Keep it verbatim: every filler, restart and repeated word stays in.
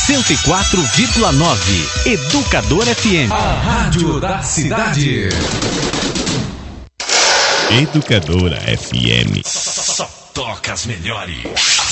cento e quatro vírgula nove. Educador F M. A rádio da cidade. Educadora F M. Só toca as melhores.